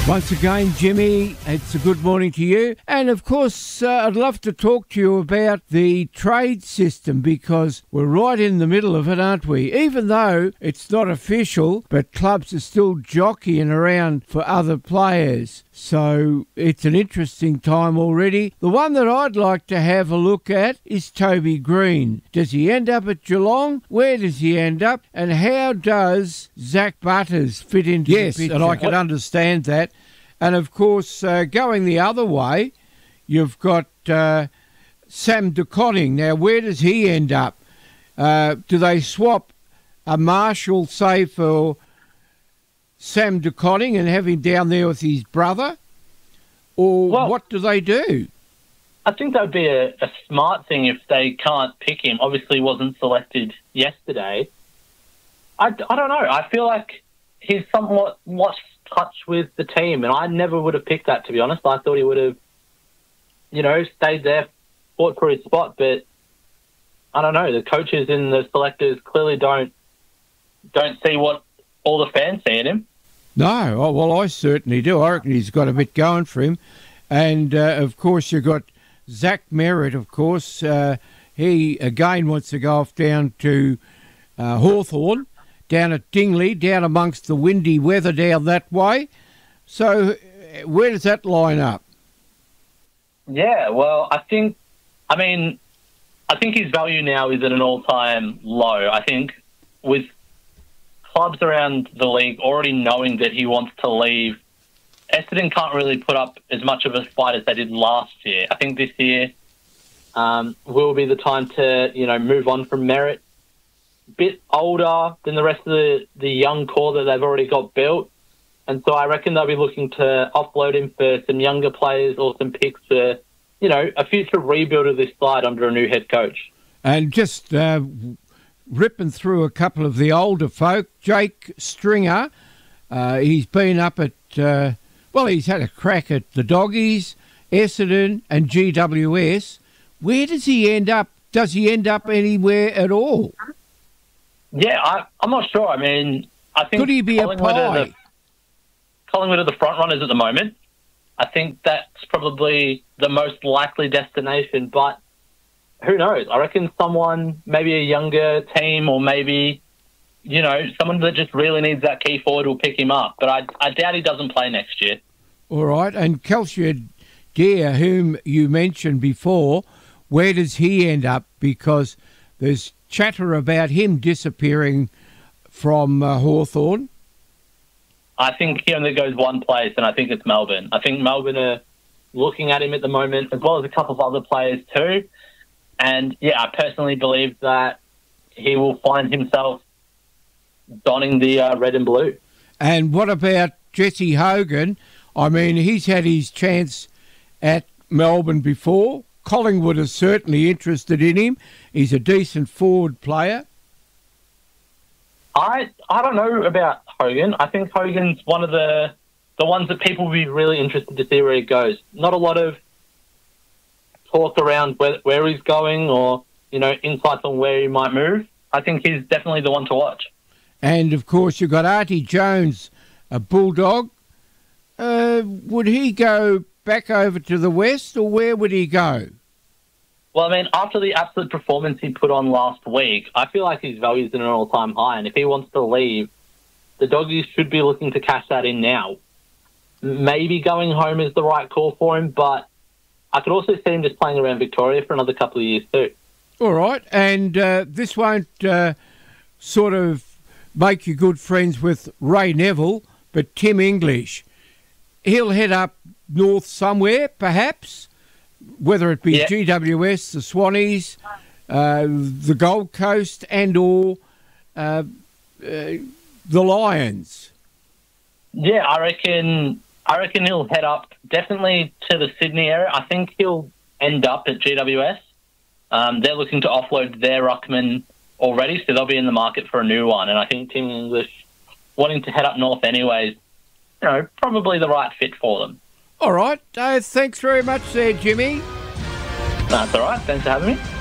Once again, Jimmy, it's a good morning to you. And of course, I'd love to talk to you about the trade system because we're right in the middle of it, aren't we? Even though it's not official, but clubs are still jockeying around for other players. So it's an interesting time already. The one that I'd like to have a look at is Toby Green. Does he end up at Geelong? Where does he end up? And how does Zach Butters fit into the picture? Yes, and I can understand that. And of course, going the other way, you've got Sam De Koning. Now, where does he end up? Do they swap a Marshall, say, for Sam De Koning and have him down there with his brother? Or what do they do? I think that would be a smart thing if they can't pick him. Obviously, he wasn't selected yesterday. I don't know. I feel like he's somewhat lost touch with the team, and I never would have picked that, to be honest. I thought he would have, stayed there, fought for his spot, but I don't know. The coaches and the selectors clearly don't see what all the fans see in him. No, well, I certainly do. I reckon he's got a bit going for him. And, of course, you've got Zach Merritt, of course. He, again, wants to go off down to Hawthorn, down at Dingley, down amongst the windy weather down that way. So where does that line up? Yeah, well, I think his value now is at an all-time low. I think with clubs around the league already knowing that he wants to leave, Essendon can't really put up as much of a fight as they did last year. I think this year will be the time to, move on from Merritt. Bit older than the rest of the young core that they've already got built. And so I reckon they'll be looking to offload him for some younger players or some picks for, a future rebuild of this side under a new head coach. And just ripping through a couple of the older folk, Jake Stringer, he's been up at, he's had a crack at the Doggies, Essendon and GWS. Where does he end up? Does he end up anywhere at all? Yeah, I'm not sure. I mean, I think could he be Collingwood a pie? Collingwood are the front runners at the moment. I think that's probably the most likely destination, but who knows? I reckon someone, maybe a younger team or maybe, someone that just really needs that key forward will pick him up. But I doubt he doesn't play next year. All right, and Kelsier Deer, whom you mentioned before, where does he end up? Because there's chatter about him disappearing from Hawthorn. I think he only goes one place, and I think it's Melbourne. I think Melbourne are looking at him at the moment, as well as a couple of other players too. And, yeah, I personally believe that he will find himself donning the red and blue. And what about Jesse Hogan? I mean, he's had his chance at Melbourne before. Collingwood is certainly interested in him. He's a decent forward player. I don't know about Hogan. I think Hogan's one of the ones that people will be really interested to see where he goes. Not a lot of talk around where he's going or, insights on where he might move. I think he's definitely the one to watch. And, of course, you've got Artie Jones, a Bulldog. Would he go back over to the West, or where would he go? Well, I mean, after the absolute performance he put on last week, I feel like his value is at an all-time high, and if he wants to leave, the Doggies should be looking to cash that in now. Maybe going home is the right call for him, but I could also see him just playing around Victoria for another couple of years too. All right, and this won't sort of make you good friends with Ray Neville, but Tim English. He'll head up north somewhere, perhaps, whether it be GWS, the Swannies, the Gold Coast, and or the Lions. Yeah, I reckon he'll head up definitely to the Sydney area. I think he'll end up at GWS. They're looking to offload their ruckman already, so they'll be in the market for a new one. And I think Tim English wanting to head up north anyways, probably the right fit for them. All right. Thanks very much there, Jimmy. That's all right. Thanks for having me.